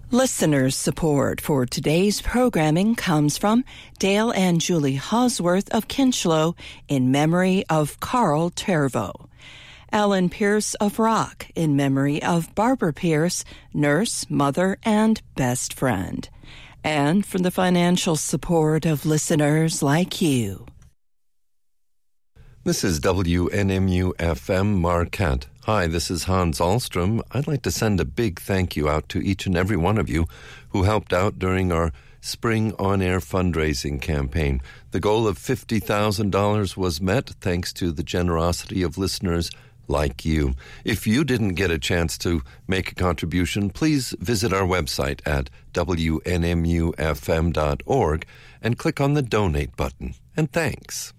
Listeners' support for today's programming comes from Dale and Julie Hosworth of Kinchlow in memory of Carl Tervo. Ellen Pierce of Rock in memory of Barbara Pierce, nurse, mother, and best friend. And from the financial support of listeners like you. This is WNMU-FM Marquette. Hi, this is Hans Ahlstrom. I'd like to send a big thank you out to each and every one of you who helped out during our spring on-air fundraising campaign. The goal of $50,000 was met thanks to the generosity of listeners like you. If you didn't get a chance to make a contribution, please visit our website at WNMUFM.org and click on the donate button. And thanks.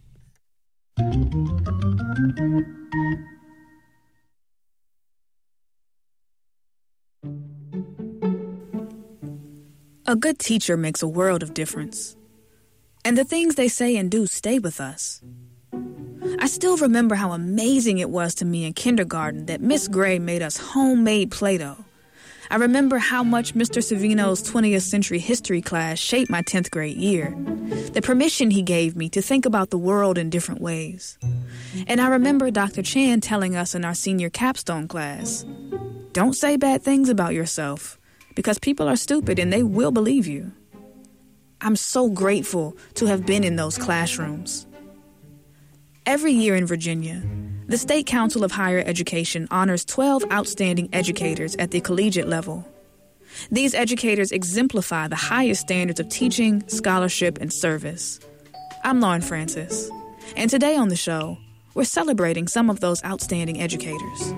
A good teacher makes a world of difference, and the things they say and do stay with us. I still remember how amazing it was to me in kindergarten that Miss Gray made us homemade Play-Doh. I remember how much Mr. Savino's 20th century history class shaped my 10th grade year, the permission he gave me to think about the world in different ways. And I remember Dr. Chan telling us in our senior capstone class, don't say bad things about yourself, because people are stupid and they will believe you. I'm so grateful to have been in those classrooms. Every year in Virginia, the State Council of Higher Education honors 12 outstanding educators at the collegiate level. These educators exemplify the highest standards of teaching, scholarship, and service. I'm Lauren Francis, and today on the show, we're celebrating some of those outstanding educators.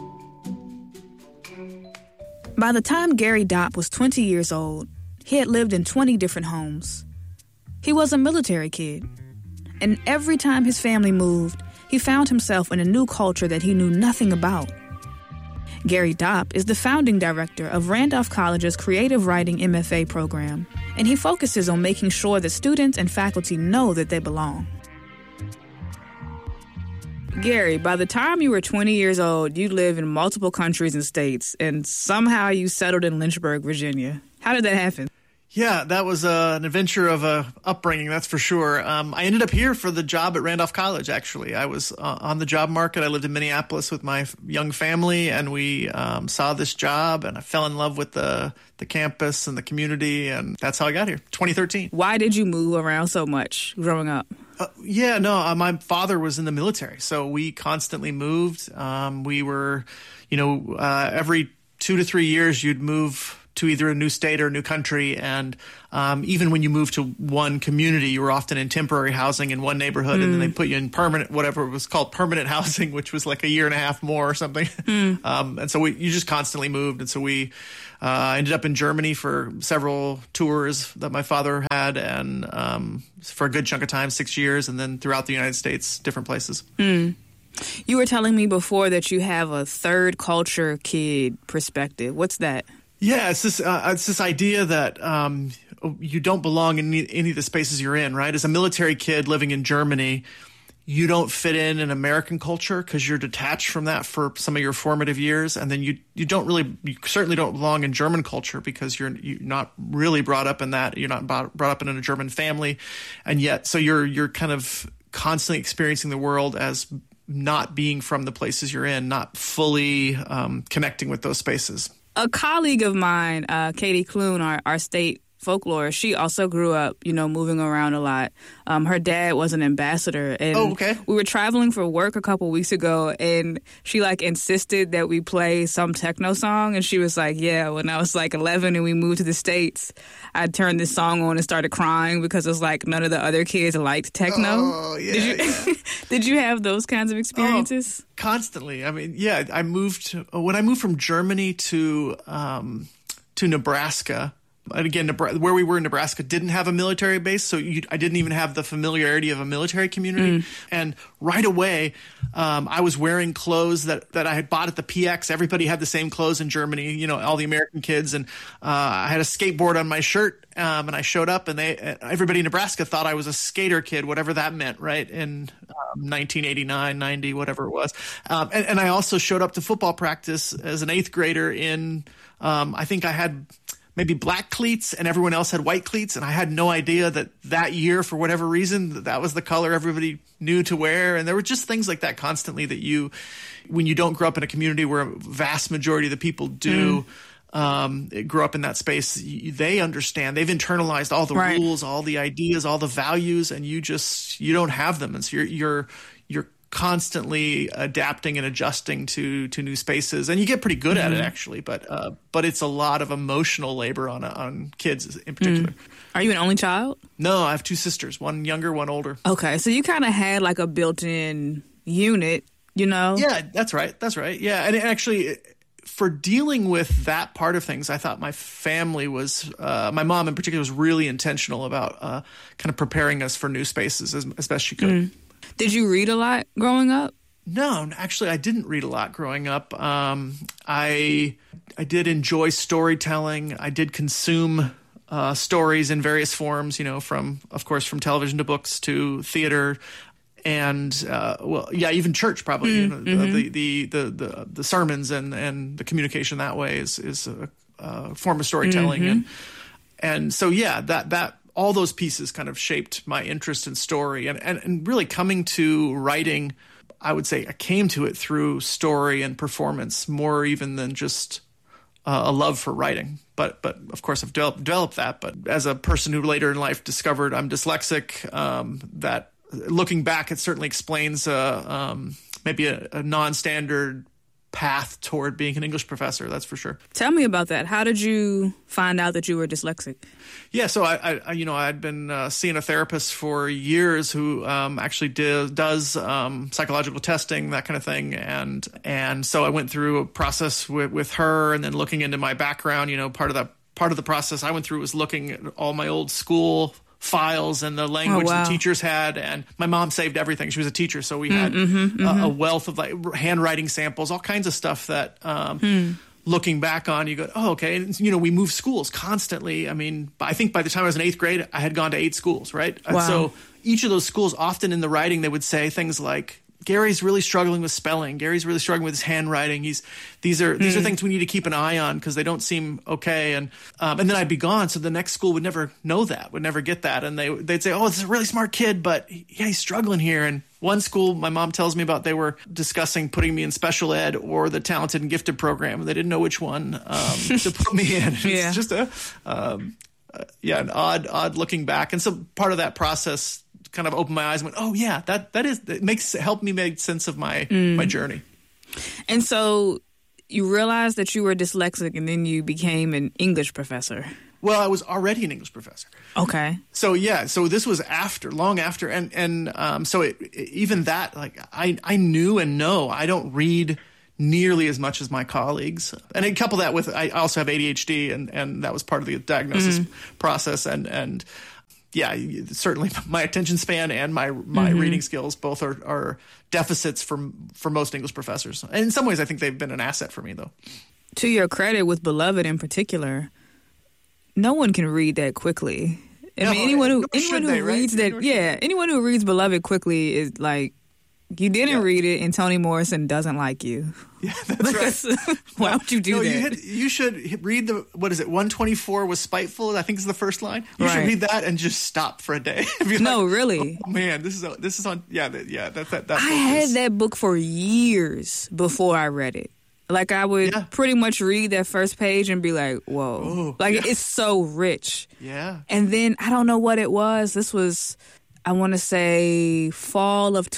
By the time Gary Dopp was 20 years old, he had lived in 20 different homes. He was a military kid, and every time his family moved, he found himself in a new culture that he knew nothing about. Gary Dopp is the founding director of Randolph College's Creative Writing MFA program, and he focuses on making sure that students and faculty know that they belong. Gary, by the time you were 20 years old, you lived in multiple countries and states, and somehow you settled in Lynchburg, Virginia. How did that happen? Yeah, that was an adventure of a upbringing, that's for sure. I ended up here for the job at Randolph College, actually. I was on the job market. I lived in Minneapolis with my young family, and we saw this job, and I fell in love with the campus and the community, and that's how I got here, 2013. Why did you move around so much growing up? My father was in the military, so we constantly moved. We were, every 2 to 3 years you'd move to either a new state or a new country. And even when you moved to one community, you were often in temporary housing in one neighborhood, and then they put you in permanent, whatever it was called, permanent housing, which was like a year and a half more or something. And so you just constantly moved. And so we ended up in Germany for several tours that my father had, and for a good chunk of time, 6 years, and then throughout the United States, different places. You were telling me before that you have a third culture kid perspective. What's that? Yeah, it's this idea that you don't belong in any of the spaces you're in, right? As a military kid living in Germany, you don't fit in American culture because you're detached from that for some of your formative years. And then you certainly don't belong in German culture because you're not really brought up in that. You're not brought up in a German family. And yet, so you're kind of constantly experiencing the world as not being from the places you're in, not fully connecting with those spaces. A colleague of mine, Katie Clune, our state folklore, she also grew up, moving around a lot. Her dad was an ambassador. And we were traveling for work a couple weeks ago, and she insisted that we play some techno song. And she was like, yeah, when I was 11 and we moved to the States, I turned this song on and started crying because it was none of the other kids liked techno. Oh, yeah. Did you have those kinds of experiences? Constantly. I mean, yeah, when I moved from Germany to Nebraska. And again, where we were in Nebraska didn't have a military base, so I didn't even have the familiarity of a military community. And right away, I was wearing clothes that I had bought at the PX. Everybody had the same clothes in Germany, all the American kids. And I had a skateboard on my shirt, and I showed up, and everybody in Nebraska thought I was a skater kid, whatever that meant, right, in 1989, 90, whatever it was. And I also showed up to football practice as an 8th grader in I think I had maybe black cleats and everyone else had white cleats. And I had no idea that year, for whatever reason, that was the color everybody knew to wear. And there were just things like that constantly that when you don't grow up in a community where a vast majority of the people do, grow up in that space, they understand, they've internalized all the rules, all the ideas, all the values, and you don't have them. And so you're constantly adapting and adjusting to new spaces, and you get pretty good at it actually. But it's a lot of emotional labor on kids in particular. Are you an only child? No, I have two sisters, one younger, one older. Okay, so you kind of had like a built-in unit, you know? Yeah, that's right. Yeah, and actually, for dealing with that part of things, I thought my family was, my mom in particular, was really intentional about kind of preparing us for new spaces as best she could. Did you read a lot growing up? No, actually, I didn't read a lot growing up. I did enjoy storytelling. I did consume stories in various forms, from television to books to theater. And even church probably. The sermons and the communication that way is a form of storytelling, and so that all those pieces kind of shaped my interest in story and really coming to writing. I would say I came to it through story and performance more even than just a love for writing. But of course I've developed that. But as a person who later in life discovered I'm dyslexic, that. Looking back, it certainly explains maybe a non-standard path toward being an English professor. That's for sure. Tell me about that. How did you find out that you were dyslexic? Yeah, so I'd been seeing a therapist for years who actually does psychological testing, that kind of thing, and so I went through a process with her, and then looking into my background. Part of the process I went through was looking at all my old school files and the language the teachers had, and my mom saved everything. She was a teacher, so we had a wealth of like handwriting samples, all kinds of stuff that looking back on, you go, oh, okay. And, we moved schools constantly. I mean, I think by the time I was in 8th grade, I had gone to 8 schools, right? Wow. So each of those schools, often in the writing, they would say things like, Gary's really struggling with spelling. Gary's really struggling with his handwriting. These are things we need to keep an eye on because they don't seem okay. And then I'd be gone, so the next school would never know that, would never get that, and they'd say, "Oh, this is a really smart kid, but he's struggling here." And one school, my mom tells me about, they were discussing putting me in special ed or the talented and gifted program, and they didn't know which one to put me in. It's just an odd looking back, and so part of that process kind of opened my eyes and went, oh yeah, helped me make sense of my journey. And so you realized that you were dyslexic, and then you became an English professor. Well, I was already an English professor. Okay. So so this was long after, and so even that, like I knew and know I don't read nearly as much as my colleagues, and I couple that with I also have ADHD, and that was part of the diagnosis process, and. Yeah, certainly my attention span and my reading skills both are deficits for most English professors. And in some ways, I think they've been an asset for me, though. To your credit, with Beloved in particular, no one can read that quickly. Anyone who reads anyone who reads Beloved quickly is like, you didn't read it, and Toni Morrison doesn't like you. Yeah, that's right. Why would you do that? You should read 124 was spiteful, I think is the first line. You should read that and just stop for a day. Really? Oh, man, this is on. Yeah, that. I had that book for years before I read it. Like, I would pretty much read that first page and be like, whoa. It's so rich. Yeah. And then, I don't know what it was. This was, I want to say, fall of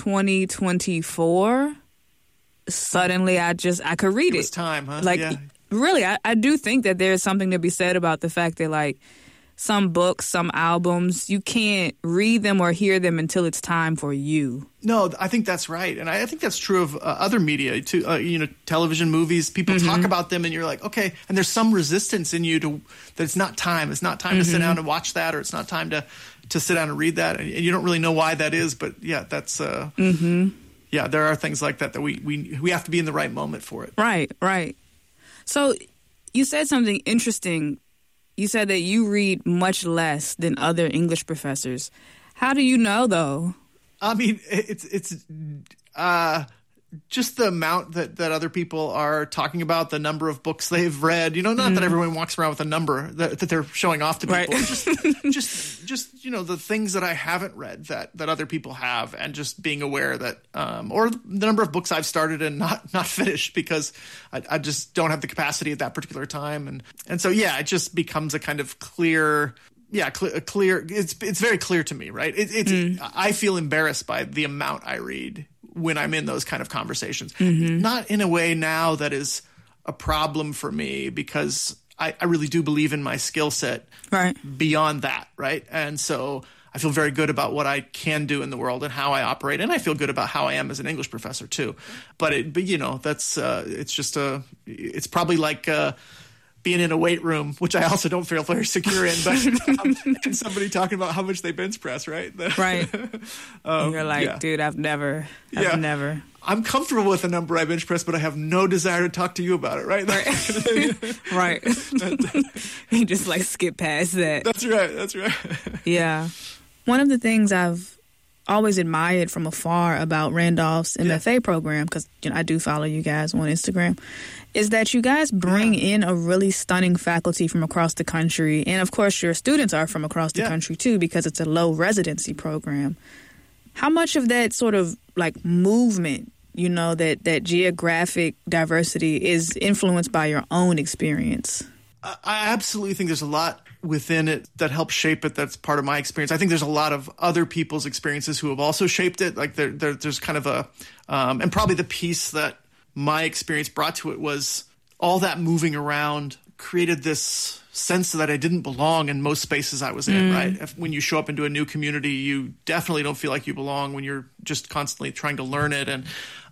2024. Suddenly, I could read it. It was time, huh? Really, I do think that there's something to be said about the fact that, like, some books, some albums, you can't read them or hear them until it's time for you. No, I think that's right. And I think that's true of other media, too. Television, movies, people talk about them, and you're like, okay. And there's some resistance in you that it's not time. It's not time to sit down and watch that, or it's not time to sit down and read that. And you don't really know why that is, but yeah, that's... Yeah, there are things like that we have to be in the right moment for it. Right. So you said something interesting. You said that you read much less than other English professors. How do you know, though? I mean, it's just the amount that other people are talking about, the number of books they've read, not that everyone walks around with a number that they're showing off to people, right. just the things that I haven't read that other people have, and just being aware that, or the number of books I've started and not finished because I just don't have the capacity at that particular time. And so, it just becomes a kind of clear. Yeah, clear. It's very clear to me, right? I feel embarrassed by the amount I read when I'm in those kind of conversations. Not in a way now that is a problem for me, because I really do believe in my skill set beyond that, right? And so I feel very good about what I can do in the world and how I operate, and I feel good about how I am as an English professor too. But that's it's probably like being in a weight room, which I also don't feel very secure in, but and somebody talking about how much they bench press, right? Right. You're like, dude, I've never. I'm comfortable with the number I bench press, but I have no desire to talk to you about it, right? Right. You just skip past that. That's right. Yeah. One of the things I've always admired from afar about Randolph's MFA program, because I do follow you guys on Instagram, is that you guys bring in a really stunning faculty from across the country. And, of course, your students are from across the country, too, because it's a low residency program. How much of that sort of, movement, that geographic diversity is influenced by your own experience? I absolutely think there's a lot within it that helps shape it. That's part of my experience. I think there's a lot of other people's experiences who have also shaped it. There's kind of a and probably the piece that my experience brought to it was all that moving around created this sense that I didn't belong in most spaces I was in, right? When you show up into a new community, you definitely don't feel like you belong when you're just constantly trying to learn it. And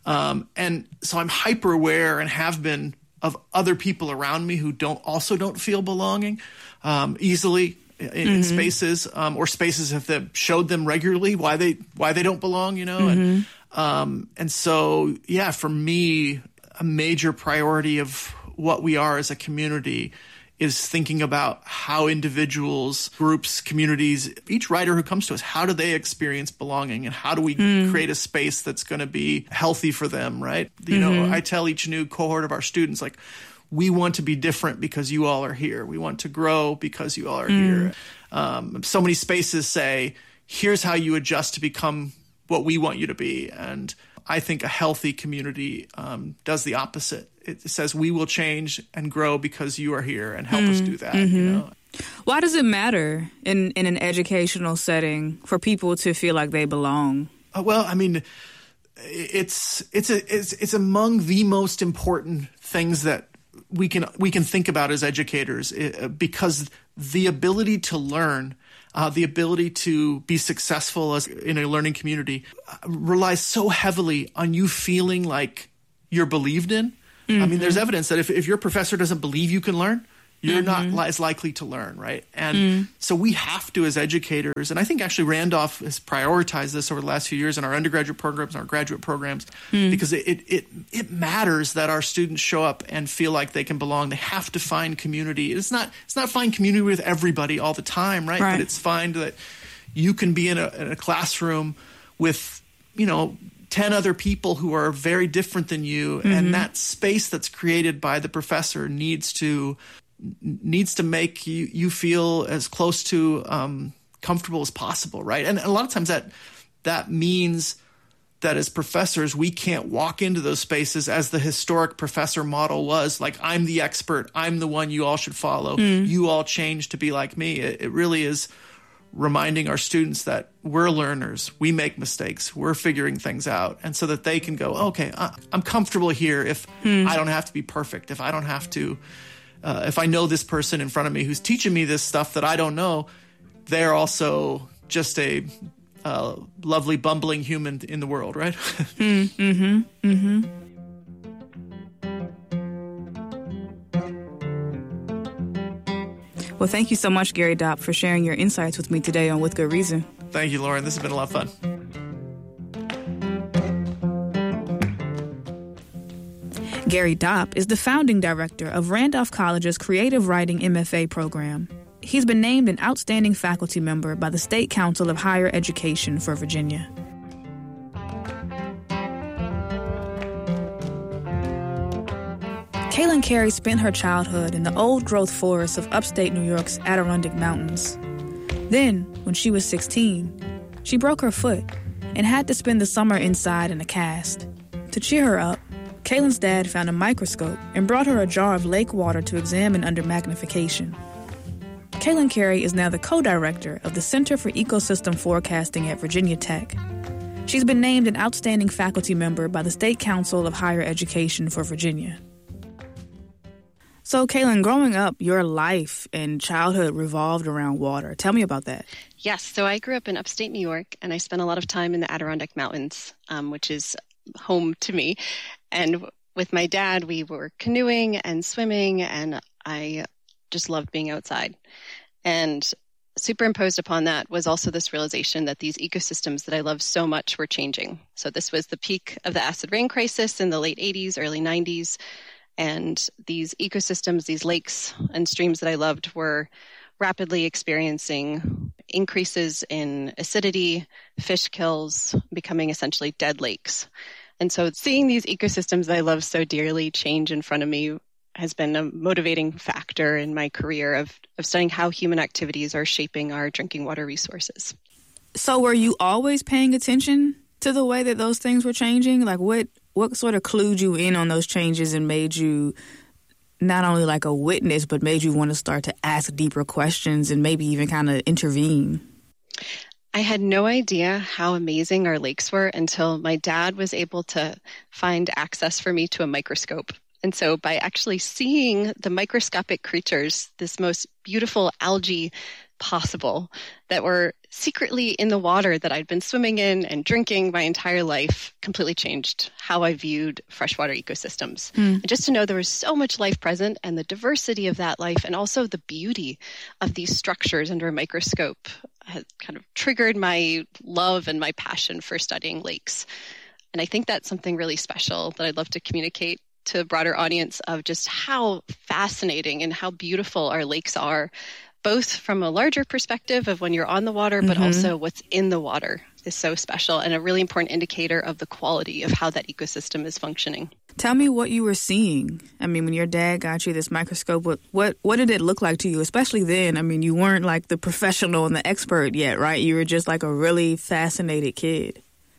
so I'm hyper aware, and have been, of other people around me who don't feel belonging easily in spaces, or spaces have showed them regularly why they don't belong, and so for me, a major priority of what we are as a community is thinking about how individuals, groups, communities, each writer who comes to us, how do they experience belonging, and how do we create a space that's going to be healthy for them, right? I tell each new cohort of our students, we want to be different because you all are here. We want to grow because you all are here. So many spaces say, here's how you adjust to become what we want you to be. And I think a healthy community does the opposite. It says we will change and grow because you are here, and help us do that. Why does it matter in an educational setting for people to feel like they belong? Well, I mean, it's among the most important things that we can think about as educators, because the ability to learn, the ability to be successful in a learning community relies so heavily on you feeling like you're believed in. I mean, there's evidence that if your professor doesn't believe you can learn, you're not as likely to learn, right? And so we have to, as educators, and I think actually Randolph has prioritized this over the last few years in our undergraduate programs and our graduate programs, because it matters that our students show up and feel like they can belong. They have to find community. It's not find community with everybody all the time, right? But it's find that you can be in a classroom with, 10 other people who are very different than you, and that space that's created by the professor needs to make you feel as close to comfortable as possible, right? And a lot of times that means that as professors, we can't walk into those spaces as the historic professor model was, like, I'm the expert, I'm the one you all should follow, you all change to be like me. It really is reminding our students that we're learners, we make mistakes, we're figuring things out, and so that they can go, okay, I'm comfortable here if I don't have to be perfect, if I don't have to, if I know this person in front of me who's teaching me this stuff that I don't know, they're also just a lovely, bumbling human in the world, right? Well, thank you so much, Gary Dopp, for sharing your insights with me today on With Good Reason. Thank you, Lauren. This has been a lot of fun. Gary Dopp is the founding director of Randolph College's Creative Writing MFA program. He's been named an outstanding faculty member by the State Council of Higher Education for Virginia. Kaylin Carey spent her childhood in the old-growth forests of upstate New York's Adirondack Mountains. Then, when she was 16, she broke her foot and had to spend the summer inside in a cast. To cheer her up, Kaylin's dad found a microscope and brought her a jar of lake water to examine under magnification. Kaylin Carey is now the co-director of the Center for Ecosystem Forecasting at Virginia Tech. She's been named an outstanding faculty member by the State Council of Higher Education for Virginia. So, Kaylin, growing up, your life and childhood revolved around water. Tell me about that. Yes, so I grew up in upstate New York, and I spent a lot of time in the Adirondack Mountains, which is home to me. And with my dad, we were canoeing and swimming, and I just loved being outside. And superimposed upon that was also this realization that these ecosystems that I love so much were changing. So this was the peak of the acid rain crisis in the late 80s, early 90s. And these ecosystems, these lakes and streams that I loved were rapidly experiencing increases in acidity, fish kills, becoming essentially dead lakes. And so seeing these ecosystems that I love so dearly change in front of me has been a motivating factor in my career of studying how human activities are shaping our drinking water resources. So were you always paying attention to the way that those things were changing? Like what sort of clued you in on those changes and made you not only like a witness, but made you want to start to ask deeper questions and maybe even kind of intervene? I had no idea how amazing our lakes were until my dad was able to find access for me to a microscope. And so by actually seeing the microscopic creatures, this most beautiful algae possible that were secretly in the water that I'd been swimming in and drinking my entire life, completely changed how I viewed freshwater ecosystems. And just to know there was so much life present and the diversity of that life and also the beauty of these structures under a microscope has kind of triggered my love and my passion for studying lakes. And I think that's something really special that I'd love to communicate to a broader audience of just how fascinating and how beautiful our lakes are, both from a larger perspective of when you're on the water, but also what's in the water is so special and a really important indicator of the quality of how that ecosystem is functioning. Tell me what you were seeing. I mean, when your dad got you this microscope, what did it look like to you? Especially then, I mean, you weren't like the professional and the expert yet, right? You were just like a really fascinated kid.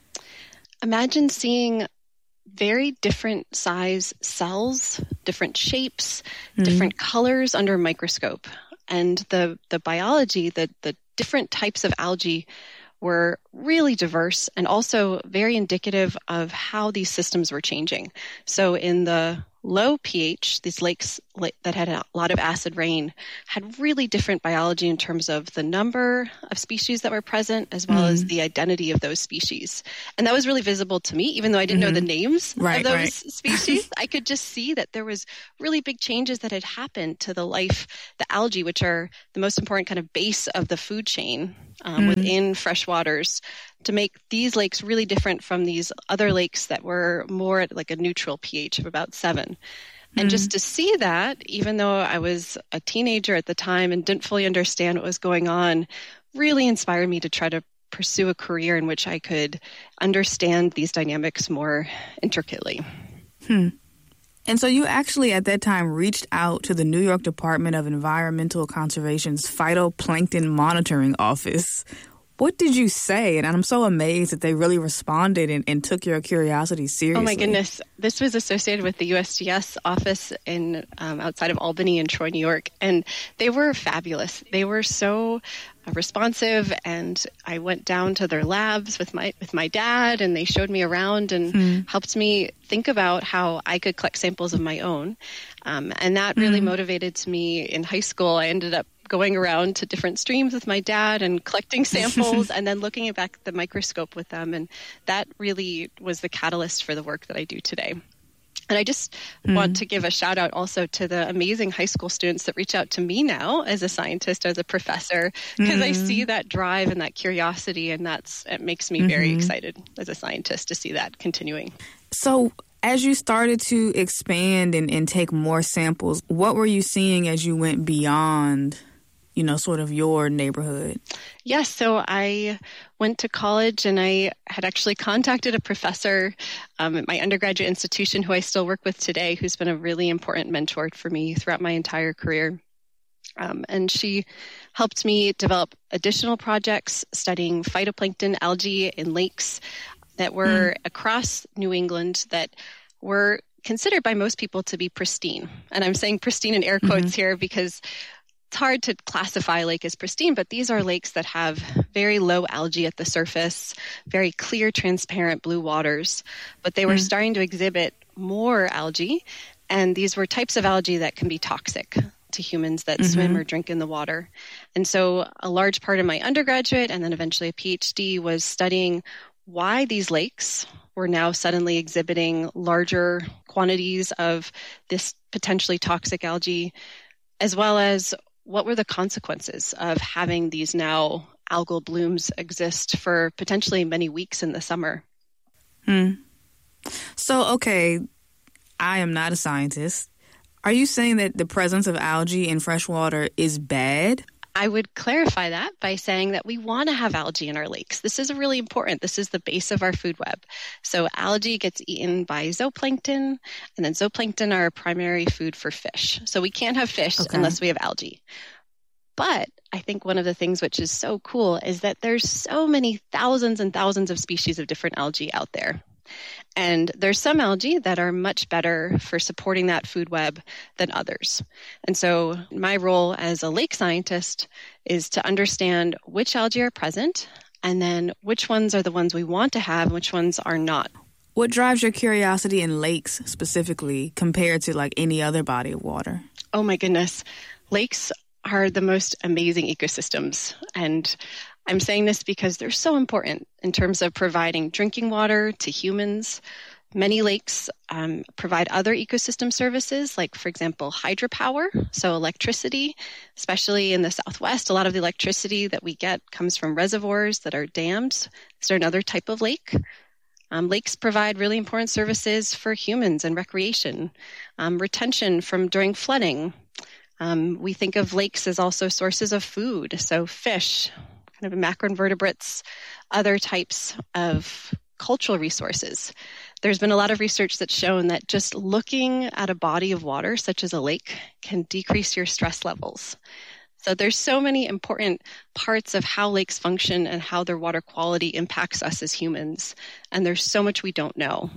Imagine seeing very different size cells, different shapes, different colors under a microscope. And the biology, the different types of algae were really diverse and also very indicative of how these systems were changing. So in the low pH, these lakes that had a lot of acid rain had really different biology in terms of the number of species that were present as well as the identity of those species. And that was really visible to me, even though I didn't know the names of those species. I could just see that there was really big changes that had happened to the life, the algae, which are the most important kind of base of the food chain within fresh waters, to make these lakes really different from these other lakes that were more at like a neutral pH of about 7. And just to see that, even though I was a teenager at the time and didn't fully understand what was going on, really inspired me to try to pursue a career in which I could understand these dynamics more intricately. And so you actually at that time reached out to the New York Department of Environmental Conservation's Phytoplankton Monitoring Office. What did you say? And I'm so amazed that they really responded and took your curiosity seriously. Oh my goodness. This was associated with the USGS office in outside of Albany in Troy, New York. And they were fabulous. They were so responsive, and I went down to their labs with my dad, and they showed me around and helped me think about how I could collect samples of my own. And that really motivated me in high school. I ended up going around to different streams with my dad and collecting samples and then looking back at the microscope with them. And that really was the catalyst for the work that I do today. And I just want to give a shout out also to the amazing high school students that reach out to me now as a scientist, as a professor, because I see that drive and that curiosity, and it makes me very excited as a scientist to see that continuing. So as you started to expand and take more samples, what were you seeing as you went beyond sort of your neighborhood? Yes. So I went to college and I had actually contacted a professor at my undergraduate institution who I still work with today, who's been a really important mentor for me throughout my entire career. And she helped me develop additional projects studying phytoplankton algae in lakes that were across New England that were considered by most people to be pristine. And I'm saying pristine in air quotes here because it's hard to classify a lake as pristine, but these are lakes that have very low algae at the surface, very clear, transparent blue waters. But they were starting to exhibit more algae, and these were types of algae that can be toxic to humans that swim or drink in the water. And so a large part of my undergraduate and then eventually a PhD was studying why these lakes were now suddenly exhibiting larger quantities of this potentially toxic algae, as well as what were the consequences of having these now algal blooms exist for potentially many weeks in the summer. So, okay, I am not a scientist. Are you saying that the presence of algae in fresh water is bad? I would clarify that by saying that we want to have algae in our lakes. This is really important. This is the base of our food web. So algae gets eaten by zooplankton, and then zooplankton are primary food for fish. So we can't have fish unless we have algae. But I think one of the things which is so cool is that there's so many thousands and thousands of species of different algae out there. And there's some algae that are much better for supporting that food web than others. And so my role as a lake scientist is to understand which algae are present and then which ones are the ones we want to have and which ones are not. What drives your curiosity in lakes specifically compared to like any other body of water? Oh my goodness. Lakes are the most amazing ecosystems. And I'm saying this because they're so important in terms of providing drinking water to humans. Many lakes provide other ecosystem services, like, for example, hydropower, so electricity, especially in the Southwest. A lot of the electricity that we get comes from reservoirs that are dammed. Is there another type of lake? Lakes provide really important services for humans and recreation, retention from during flooding. We think of lakes as also sources of food, so fish, kind of macroinvertebrates, other types of cultural resources. There's been a lot of research that's shown that just looking at a body of water, such as a lake, can decrease your stress levels. So there's so many important parts of how lakes function and how their water quality impacts us as humans. And there's so much we don't know.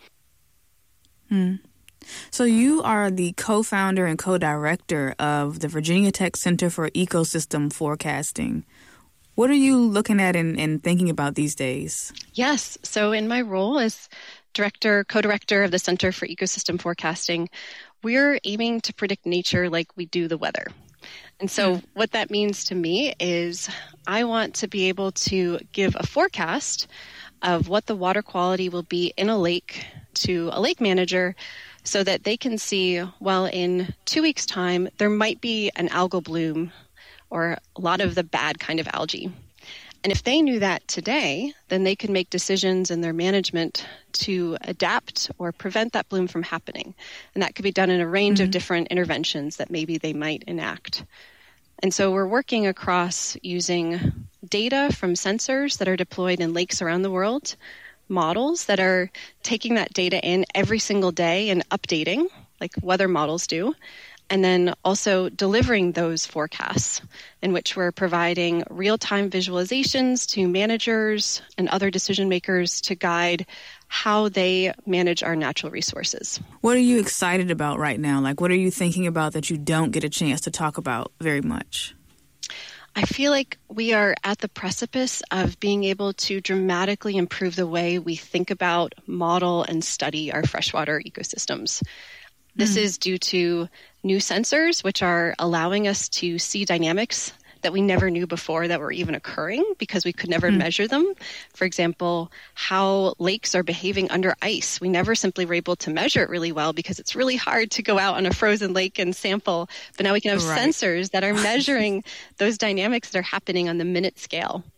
So you are the co-founder and co-director of the Virginia Tech Center for Ecosystem Forecasting. What are you looking at and thinking about these days? Yes. So in my role as co-director of the Center for Ecosystem Forecasting, we're aiming to predict nature like we do the weather. And so what that means to me is I want to be able to give a forecast of what the water quality will be in a lake to a lake manager so that they can see, well, in 2 weeks' time, there might be an algal bloom or a lot of the bad kind of algae. And if they knew that today, then they could make decisions in their management to adapt or prevent that bloom from happening. And that could be done in a range of different interventions that maybe they might enact. And so we're working across using data from sensors that are deployed in lakes around the world, models that are taking that data in every single day and updating, like weather models do, and then also delivering those forecasts in which we're providing real-time visualizations to managers and other decision makers to guide how they manage our natural resources. What are you excited about right now? Like, what are you thinking about that you don't get a chance to talk about very much? I feel like we are at the precipice of being able to dramatically improve the way we think about, model, and study our freshwater ecosystems. This is due to new sensors, which are allowing us to see dynamics that we never knew before that were even occurring because we could never measure them. For example, how lakes are behaving under ice. We never simply were able to measure it really well because it's really hard to go out on a frozen lake and sample. But now we can have sensors that are measuring those dynamics that are happening on the minute scale.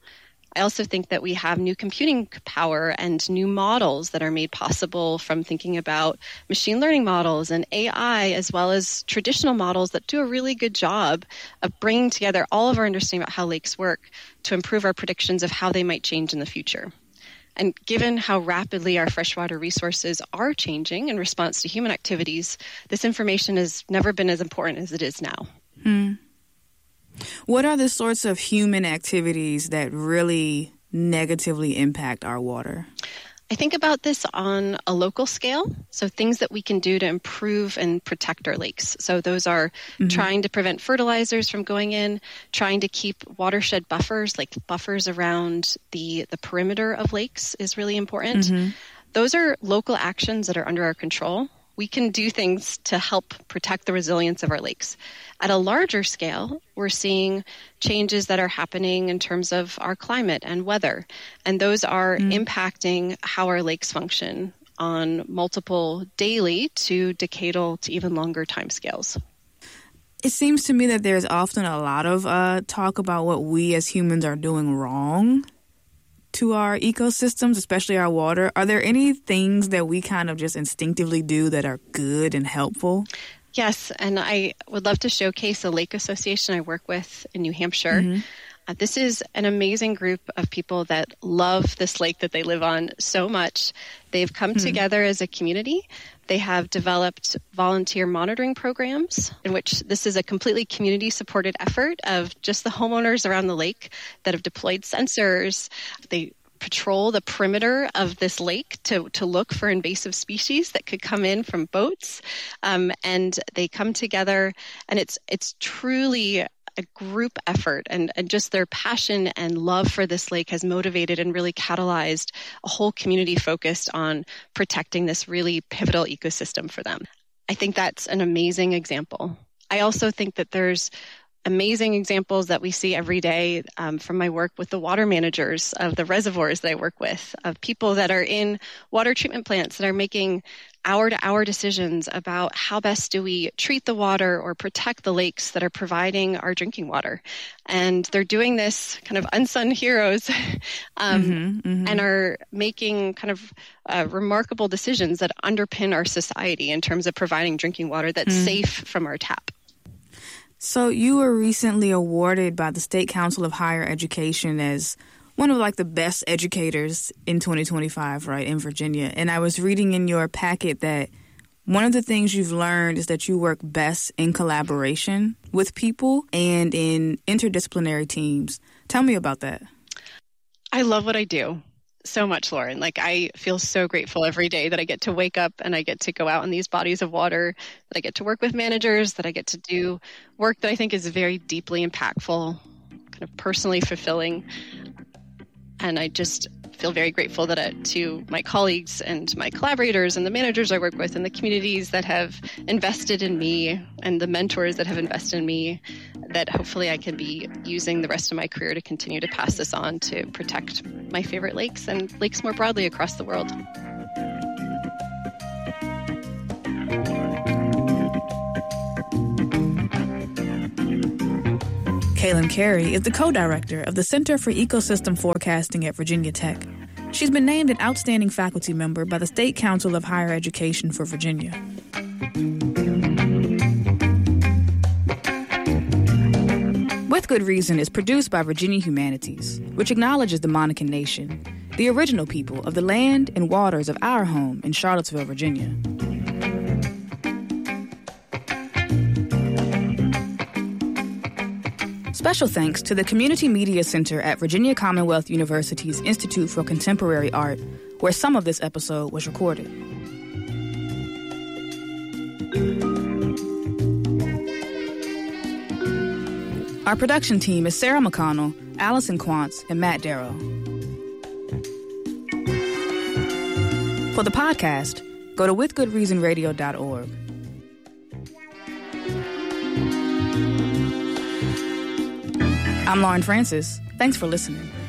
I also think that we have new computing power and new models that are made possible from thinking about machine learning models and AI, as well as traditional models that do a really good job of bringing together all of our understanding about how lakes work to improve our predictions of how they might change in the future. And given how rapidly our freshwater resources are changing in response to human activities, this information has never been as important as it is now. What are the sorts of human activities that really negatively impact our water? I think about this on a local scale. So things that we can do to improve and protect our lakes. So those are trying to prevent fertilizers from going in, trying to keep watershed buffers, like buffers around the perimeter of lakes is really important. Those are local actions that are under our control. We can do things to help protect the resilience of our lakes. At a larger scale, we're seeing changes that are happening in terms of our climate and weather, and those are impacting how our lakes function on multiple daily to decadal to even longer timescales. It seems to me that there's often a lot of talk about what we as humans are doing wrong to our ecosystems, especially our water. Are there any things that we kind of just instinctively do that are good and helpful? Yes, and I would love to showcase a lake association I work with in New Hampshire. This is an amazing group of people that love this lake that they live on so much. They've come together as a community. They have developed volunteer monitoring programs in which this is a completely community-supported effort of just the homeowners around the lake that have deployed sensors. They patrol the perimeter of this lake to look for invasive species that could come in from boats. And they come together, and it's truly a group effort, and just their passion and love for this lake has motivated and really catalyzed a whole community focused on protecting this really pivotal ecosystem for them. I think that's an amazing example. I also think that there's amazing examples that we see every day from my work with the water managers of the reservoirs that I work with, of people that are in water treatment plants that are making hour-to-hour decisions about how best do we treat the water or protect the lakes that are providing our drinking water. And they're doing this kind of unsung heroes and are making kind of remarkable decisions that underpin our society in terms of providing drinking water that's safe from our tap. So you were recently awarded by the State Council of Higher Education as one of the best educators in 2025, right, in Virginia. And I was reading in your packet that one of the things you've learned is that you work best in collaboration with people and in interdisciplinary teams. Tell me about that. I love what I do so much, Lauren. I feel so grateful every day that I get to wake up and I get to go out in these bodies of water, that I get to work with managers, that I get to do work that I think is very deeply impactful, kind of personally fulfilling. And I just feel very grateful that to my colleagues and my collaborators and the managers I work with and the communities that have invested in me and the mentors that have invested in me, that hopefully I can be using the rest of my career to continue to pass this on to protect my favorite lakes and lakes more broadly across the world. Kaylin Carey is the co-director of the Center for Ecosystem Forecasting at Virginia Tech. She's been named an outstanding faculty member by the State Council of Higher Education for Virginia. With Good Reason is produced by Virginia Humanities, which acknowledges the Monacan Nation, the original people of the land and waters of our home in Charlottesville, Virginia. Special thanks to the Community Media Center at Virginia Commonwealth University's Institute for Contemporary Art, where some of this episode was recorded. Our production team is Sarah McConnell, Allison Quantz, and Matt Darrow. For the podcast, go to withgoodreasonradio.org. I'm Lauren Francis. Thanks for listening.